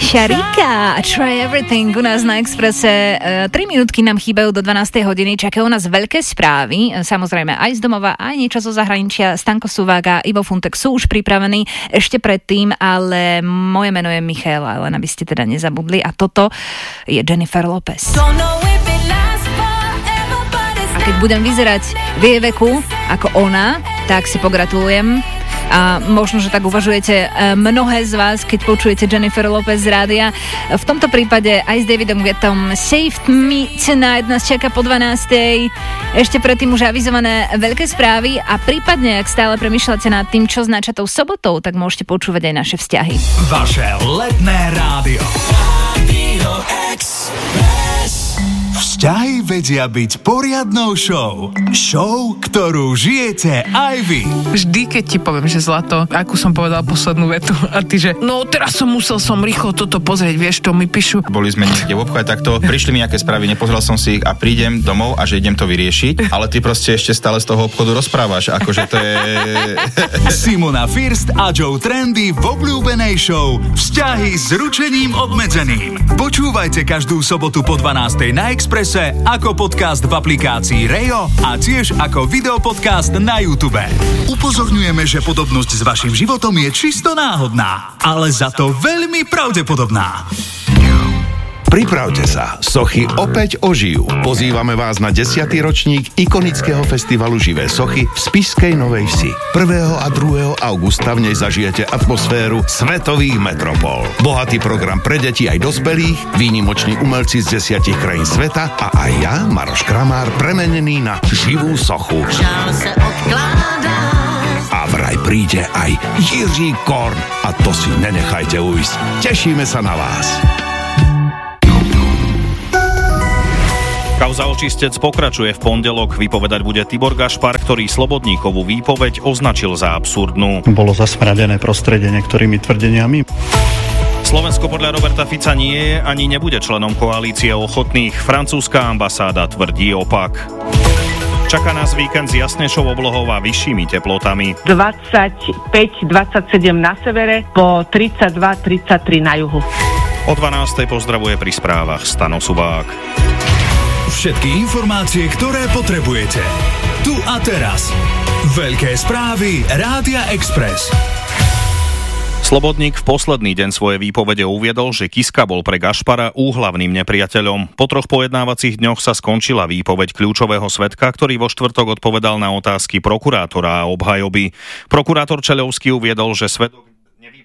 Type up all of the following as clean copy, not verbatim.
Šarika, Try Everything u nás na Expresse. 3 minútky nám chýbajú do 12. hodiny, čakajú nás veľké správy, samozrejme aj z domova, aj niečo zo zahraničia. Stanko Suvák a Ivo Funtek sú už pripravení ešte predtým, ale moje meno je Michaela, len aby ste teda nezabudli, a toto je Jennifer Lopez. A keď budem vyzerať v jej veku ako ona, tak si pogratulujem. A možno, že tak uvažujete mnohé z vás, keď počujete Jennifer Lopez z rádia. V tomto prípade aj s Davidom Guettom Saved Me Tonight nás čaká po 12. Ešte predtým už avizované veľké správy a prípadne, ak stále premýšľate nad tým, čo s načatou sobotou, tak môžete počúvať aj naše vzťahy. Vaše letné rádio. Rádio Express. Vzťahy vedia byť poriadnou show. Show, ktorú žijete aj vy. Vždy, keď ti poviem, že zlato, akú som povedala poslednú vetu a ty, že no teraz musel som rýchlo toto pozrieť, vieš, to mi píšu. Boli sme niekde v obchode takto, prišli mi nejaké správy, nepozrel som si ich a prídem domov a že idem to vyriešiť, ale ty proste ešte stále z toho obchodu rozprávaš, akože to je... Simona First a Joe Trendy v obľúbenej show Vzťahy s ručením obmedzeným. Počúvajte každú sobotu po 12. na Expresse ako podcast v aplikácii Rejo a tiež ako videopodcast na YouTube. Upozorňujeme, že podobnosť s vašim životom je čisto náhodná, ale za to veľmi pravdepodobná. Pripravte sa, sochy opäť ožijú. Pozývame vás na 10. ročník ikonického festivalu Živé sochy v Spišskej Novej Vsi. 1. a 2. augusta v nej zažijete atmosféru svetových metropol. Bohatý program pre deti aj dospelých, výnimoční umelci z 10 krajín sveta a aj ja, Maroš Kramár, premenený na živú sochu. A vraj príde aj Jiří Korn. A to si nenechajte ujsť. Tešíme sa na vás. Kauza Očistec pokračuje. V pondelok vypovedať bude Tibor Gašpar, ktorý Slobodníkovú výpoveď označil za absurdnú. Bolo zasmradené prostredie niektorými tvrdeniami. Slovensko podľa Roberta Fica nie je ani nebude členom koalície ochotných. Francúzska ambasáda tvrdí opak. Čaká nás víkend s jasnejšou oblohou a vyššími teplotami. 25-27 na severe, po 32-33 na juhu. O 12. pozdravuje pri správach Stano Subák. Všetky informácie, ktoré potrebujete. Tu a teraz. Veľké správy Rádia Express. Slobodník v posledný deň svojej výpovede uviedol, že Kiska bol pre Gašpara úhlavným nepriateľom. Po 3 pojednávacích dňoch sa skončila výpoveď kľúčového svedka, ktorý vo štvrtok odpovedal na otázky prokurátora a obhajoby. Prokurátor Čeľovský uviedol, že svedok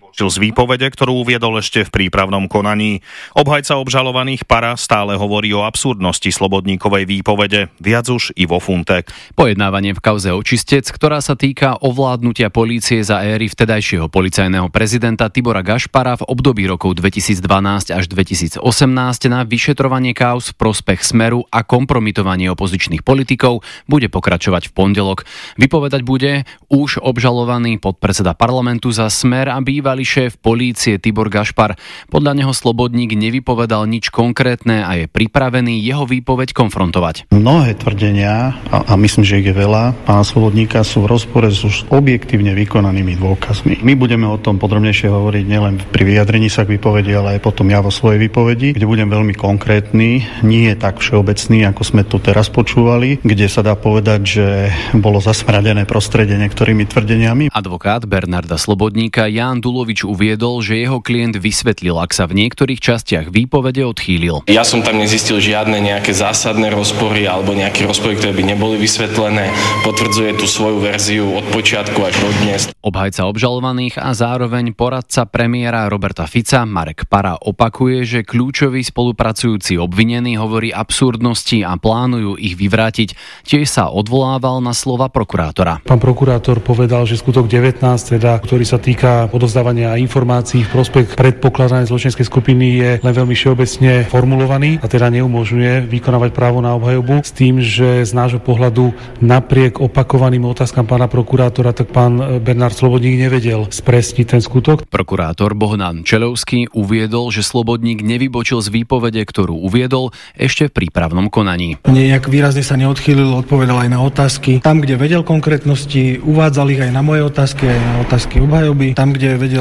z výpovede, ktorú uviedol ešte v prípravnom konaní. Obhajca obžalovaných Para stále hovorí o absurdnosti Slobodníkovej výpovede. Viac už Ivo Funtek. Pojednávanie v kauze Očistec, ktorá sa týka ovládnutia polície za éry vtedajšieho policajného prezidenta Tibora Gašpara v období rokov 2012 až 2018 na vyšetrovanie kauz v prospech Smeru a kompromitovanie opozičných politikov bude pokračovať v pondelok. Vypovedať bude už obžalovaný podpredseda parlamentu za Smer a bývalý šéf polície Tibor Gašpar. Podľa neho Slobodník nevypovedal nič konkrétne a je pripravený jeho výpoveď konfrontovať. Mnohé tvrdenia, a myslím, že ich je veľa, pána Slobodníka sú v rozpore s už objektívne vykonanými dôkazmi. My budeme o tom podrobnejšie hovoriť nielen pri vyjadrení sa k výpovedi, ale aj potom ja vo svojej výpovedi, kde budem veľmi konkrétny, nie je tak všeobecný, ako sme tu teraz počúvali, kde sa dá povedať, že bolo zasmradené prostredie niektorými tvrdeniami. Advokát Bernarda Slobodníka Ján Dulovič uviedol, že jeho klient vysvetlil, ak sa v niektorých častiach výpovede odchýlil. Ja som tam nezistil žiadne nejaké zásadné rozpory alebo nejaké rozpory, ktoré by neboli vysvetlené. Potvrdzuje tú svoju verziu od počiatku až do dnes. Obhajca obžalovaných a zároveň poradca premiéra Roberta Fica Marek Para opakuje, že kľúčoví spolupracujúci obvinení hovorí absurdnosti a plánujú ich vyvrátiť. Tiež sa odvolával na slova prokurátora. Pán prokurátor povedal, že skutok 19, ktorý sa týka odovzdávania informácií v prospech predpokladanej zločineckej skupiny, je len veľmi všeobecne formulovaný a teda neumožňuje vykonávať právo na obhajobu, s tým, že z nášho pohľadu napriek opakovaným otázkam pána prokurátora, tak pán Bernard Slobodník nevedel spresniť ten skutok. Prokurátor Bohdan Čeľovský uviedol, že Slobodník nevybočil z výpovede, ktorú uviedol ešte v prípravnom konaní. Nejak výrazne sa neodchýlil, odpovedal aj na otázky. Tam, kde vedel konkrétnosti, uvádzal ich aj na moje otázky, aj na otázky obhajoby. Tam, kde vedel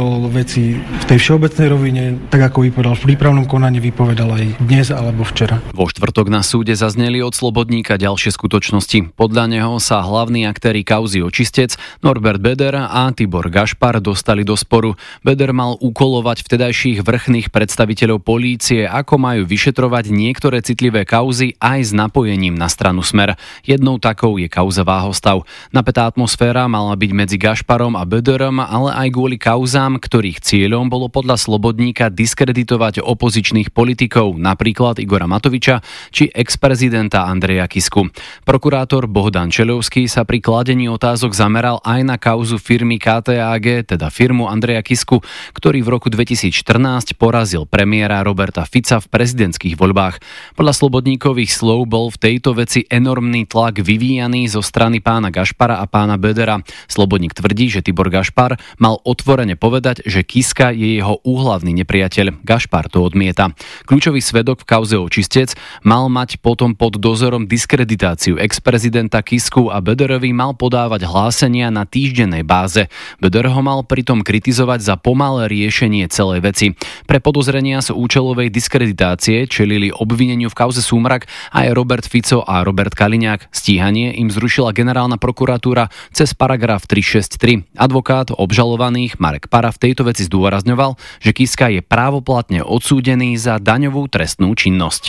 vypovedal veci v tej všeobecnej rovine, tak ako vypovedal v prípravnom konaní, vypovedal aj dnes alebo včera. Vo štvrtok na súde zazneli od Slobodníka ďalšie skutočnosti. Podľa neho sa hlavní aktéri kauzy Očistec, Norbert Beder a Tibor Gašpar, dostali do sporu. Beder mal ukolovať vtedajších vrchných predstaviteľov polície, ako majú vyšetrovať niektoré citlivé kauzy aj s napojením na stranu Smer. Jednou takou je kauza Váhostav. Napätá atmosféra mala byť medzi Gašparom a Bederom, ale aj kvôli kauzám, ktorých cieľom bolo podľa Slobodníka diskreditovať opozičných politikov, napríklad Igora Matoviča či ex-prezidenta Andreja Kisku. Prokurátor Bohdan Čelovský sa pri kladení otázok zameral aj na kauzu firmy KTAG, teda firmu Andreja Kisku, ktorý v roku 2014 porazil premiéra Roberta Fica v prezidentských voľbách. Podľa Slobodníkových slov bol v tejto veci enormný tlak vyvíjaný zo strany pána Gašpara a pána Bedera. Slobodník tvrdí, že Tibor Gašpar mal otvorene povedať, že Kiska je jeho úhlavný nepriateľ. Gašpar to odmieta. Kľúčový svedok v kauze Očistec mal mať potom pod dozorom diskreditáciu ex-prezidenta Kisku a Bederovi mal podávať hlásenia na týždennej báze. Beder ho mal pritom kritizovať za pomalé riešenie celej veci. Pre podozrenia z účelovej diskreditácie čelili obvineniu v kauze Súmrak aj Robert Fico a Robert Kaliňák. Stíhanie im zrušila generálna prokuratúra cez paragraf 363. Advokát obžalovaných Marek Para v tejto veci zdôrazňoval, že Kiska je právoplatne odsúdený za daňovú trestnú činnosť.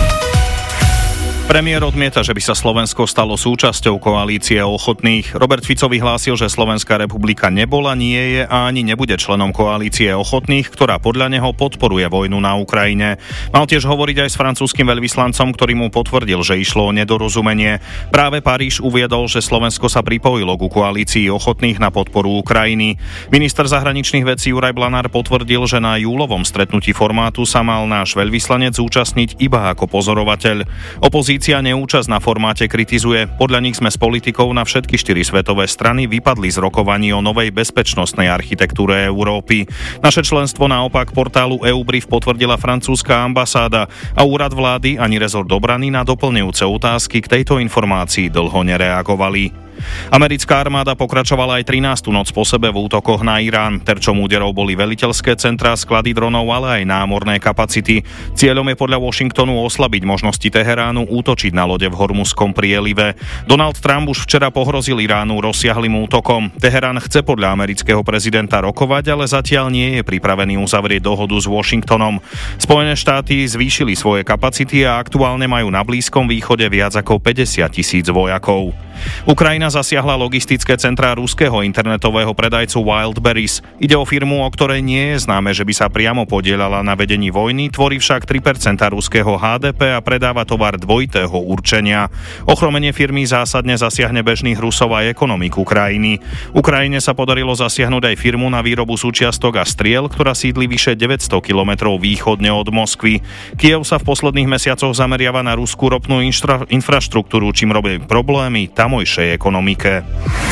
Premiér odmieta, že by sa Slovensko stalo súčasťou koalície ochotných. Robert Fico vyhlásil, že Slovenská republika nebola, nie je a ani nebude členom koalície ochotných, ktorá podľa neho podporuje vojnu na Ukrajine. Mal tiež hovoriť aj s francúzskym veľvyslancom, ktorý mu potvrdil, že išlo o nedorozumenie. Práve Paríž uviedol, že Slovensko sa pripojilo ku koalícii ochotných na podporu Ukrajiny. Minister zahraničných vecí Juraj Blanár potvrdil, že na júlovom stretnutí formátu sa mal náš veľvyslanec zúčastniť iba ako pozorovateľ. Opozícia neúčasť na formáte kritizuje. Podľa nich sme s politikou na všetky 4 svetové strany vypadli z rokovaní o novej bezpečnostnej architektúre Európy. Naše členstvo naopak portálu EUBRIF potvrdila francúzska ambasáda a úrad vlády ani rezort obrany na doplňujúce otázky k tejto informácii dlho nereagovali. Americká armáda pokračovala aj 13. noc po sebe v útokoch na Irán. Terčom úderov boli veliteľské centrá, sklady dronov, ale aj námorné kapacity. Cieľom je podľa Washingtonu oslabiť možnosti Teheránu útočiť na lode v Hormuzskom prielive. Donald Trump už včera pohrozil Iránu rozsiahlym útokom. Teherán chce podľa amerického prezidenta rokovať, ale zatiaľ nie je pripravený uzavrieť dohodu s Washingtonom. Spojené štáty zvýšili svoje kapacity a aktuálne majú na Blízkom východe viac ako 50,000 vojakov. Ukrajina zasiahla logistické centrá ruského internetového predajcu Wildberries. Ide o firmu, o ktorej nie je známe, že by sa priamo podieľala na vedení vojny, tvorí však 3% ruského HDP a predáva tovar dvojitého určenia. Ochromenie firmy zásadne zasiahne bežných Rusov a ekonomiku krajiny. Ukrajine sa podarilo zasiahnuť aj firmu na výrobu súčiastok a striel, ktorá sídli vyše 900 kilometrov východne od Moskvy. Kyjev sa v posledných mesiacoch zameriava na ruskú ropnú infraštruktúru, čím robí problémy tamojšej ekonomike.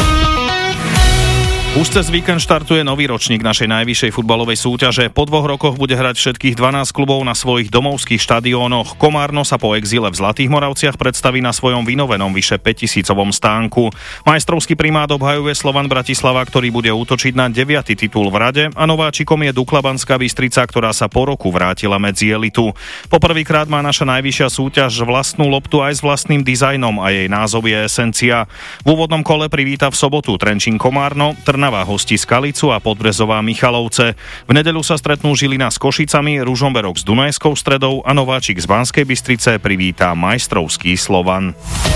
Už cez víkend štartuje nový ročník našej najvyššej futbalovej súťaže. Po 2 rokoch bude hrať všetkých 12 klubov na svojich domovských štadiónoch. Komárno sa po exíle v Zlatých Moravciach predstaví na svojom vynovenom vyše 5000-ovom stánku. Majstrovský primát obhajuje Slovan Bratislava, ktorý bude útočiť na 9. titul v rade, a nováčikom je Dukla Banská Bystrica, ktorá sa po roku vrátila medzi elitu. Poprvýkrát má naša najvyššia súťaž vlastnú loptu aj s vlastným dizajnom a jej názov je Esencia. V úvodnom kole privíta v sobotu Trenčín Komárno, Trnava hostí Skalicu a Podbrezová Michalovce. V nedeľu sa stretnú Žilina s Košicami, Ružomberok s Dunajskou Stredou a nováčik z Banskej Bystrice privítá majstrovský Slovan.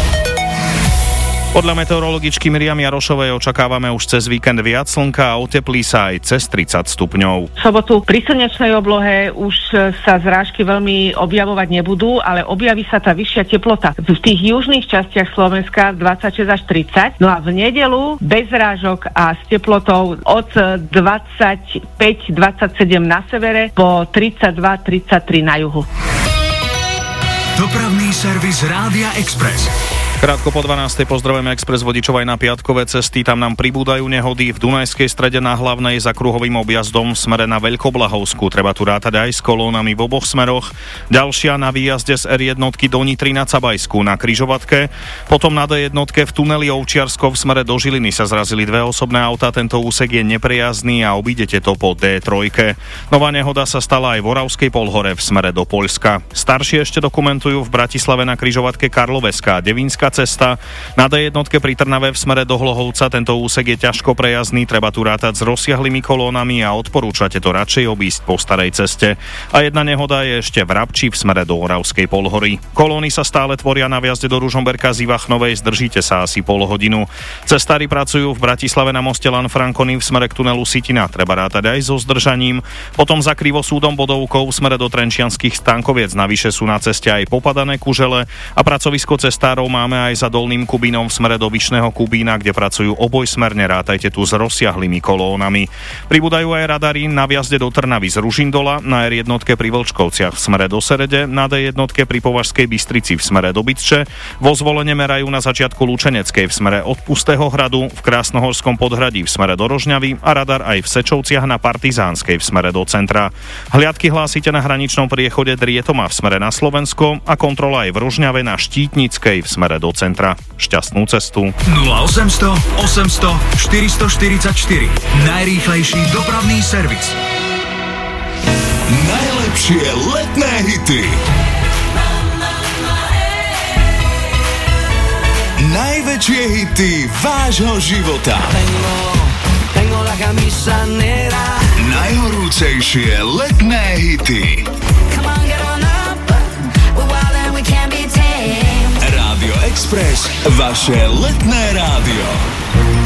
Podľa meteorologičky Miriam Jarošovej očakávame už cez víkend viac slnka a oteplí sa aj cez 30 stupňov. V sobotu pri slnečnej oblohe už sa zrážky veľmi objavovať nebudú, ale objaví sa tá vyššia teplota. V tých južných častiach Slovenska 26 až 30. No a v nedeľu bez zrážok a s teplotou od 25-27 na severe po 32-33 na juhu. Dopravný servis Rádia Express. Krátko po 12. pozdravujeme Express vodičov aj na piatkové cesty. Tam nám pribúdajú nehody v Dunajskej Strede na Hlavnej za kruhovým objazdom v smere na Veľkoblahovsku. Treba tu rátať aj s kolónami v oboch smeroch. Ďalšia na výjazde z R1 do Nitry nad Sabajsku na križovatke. Potom na D1 v tuneli Ovčiarsko v smere do Žiliny sa zrazili dve osobné autá. Tento úsek je neprejazdný a obídete to po D3. Nová nehoda sa stala aj v Oravskej Polhore v smere do Poľska. Staršie ešte dokumentujú v Bratislave na križovatke Karloveská Devínska cesta. Na D1 pri Trnave v smere do Hlohovca tento úsek je ťažko prejazdný, treba tu rátať s rozsiahlými kolónami a odporúčate to radšej obísť po starej ceste. A jedna nehoda je ešte v Rabči v smere do Oravskej Polhory. Kolóny sa stále tvoria na vjazde do Ružomberka z Ivachnovej, zdržíte sa asi pol hodinu. Cestári pracujú v Bratislave na moste Lanfranconi v smere k tunelu Sitina, treba rátať aj so zdržaním. Potom za Krivosúdom Bodovkou v smere do Trenčianskych Stankoviec, navyše sú na ceste aj popadané kužele a pracovisko cestárov máme aj za Dolným Kubínom v smere do Vyšného Kubína, kde pracujú obojsmerne, rátajte tu s rozsiahlými kolónami. Pribúdajú aj radary na vjazde do Trnavy z Ružindola, na R1 pri Vlčkovciach v smere do Serede, na D1 pri Považskej Bystrici v smere do Bytče, vo Zvolene merajú na začiatku Lučeneckej v smere od Pustého hradu, v Krásnohorskom Podhradí v smere do Rožňavy a radar aj v Sečovciach na Partizánskej v smere do centra. Hliadky hlásite na hraničnom priechode Drietoma v smere na Slovensko a kontrola aj v Rožňave na Štítnickej v smere do centra. Šťastnú cestu. 0800 800 444. Najrýchlejší dopravný servis. Najlepšie letné hity. Najväčšie hity vášho života. Najhorúcejšie letné hity. Rádio Express, vaše letné rádio.